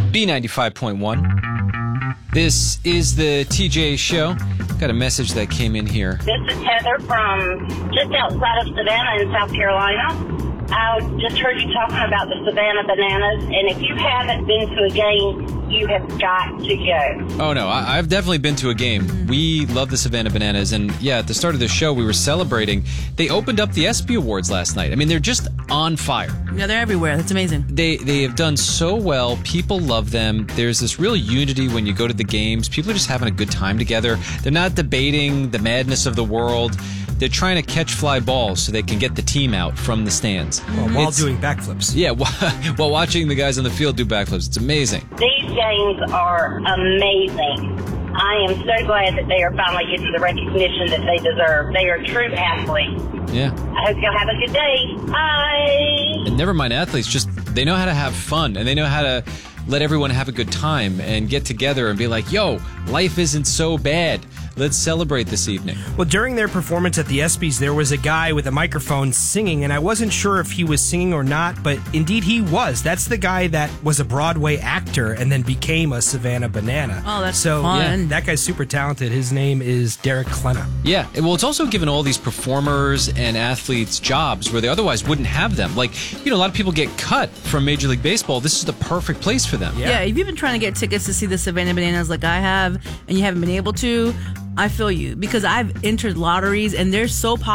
B95.1. This is the TJ Show. Got a message that came in here. This is Heather from just outside of Savannah in South Carolina. I just heard you talking about the Savannah Bananas, and if you haven't been to a game, you have got to go. Oh, no, I've definitely been to a game. We love the Savannah Bananas, and yeah, at the start of the show, we were celebrating. They opened up the ESPY Awards last night. I mean, they're just on fire. Yeah, they're everywhere. That's amazing. They have done so well. People love them. There's this real unity when you go to the games. People are just having a good time together. They're not debating the madness of the world. They're trying to catch fly balls so they can get the team out from the stands. While doing backflips. Yeah, while watching the guys on the field do backflips. It's amazing. These games are amazing. I am so glad that they are finally getting the recognition that they deserve. They are true athletes. Yeah. I hope y'all have a good day. Bye. And never mind athletes, just they know how to have fun, and they know how to let everyone have a good time and get together and be like, yo, life isn't so bad. Let's celebrate this evening. Well, during their performance at the ESPYs, there was a guy with a microphone singing, and I wasn't sure if he was singing or not, but indeed he was. That's the guy that was a Broadway actor and then became a Savannah Banana. Oh, that's fun. Yeah, that guy's super talented. His name is Derek Klena. Yeah, well, it's also given all these performers and athletes jobs where they otherwise wouldn't have them. Like, you know, a lot of people get cut from Major League Baseball. This is the perfect place for them. Yeah, if you've been trying to get tickets to see the Savannah Bananas like I have, and you haven't been able to, I feel you, because I've entered lotteries and they're so popular.